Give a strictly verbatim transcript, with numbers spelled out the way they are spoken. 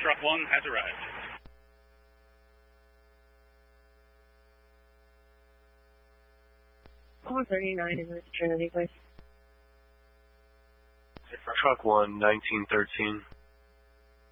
Truck one has arrived. four thirty-nine in this Trinity, please. Truck one, nineteen thirteen.